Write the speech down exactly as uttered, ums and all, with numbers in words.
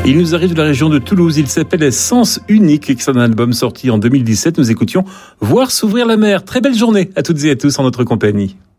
Il nous arrive de la région de Toulouse. Il s'appelle Sens Unique et c'est un album sorti en deux mille dix-sept. Nous écoutions Voir s'ouvrir la mer. Très belle journée à toutes et à tous en notre compagnie.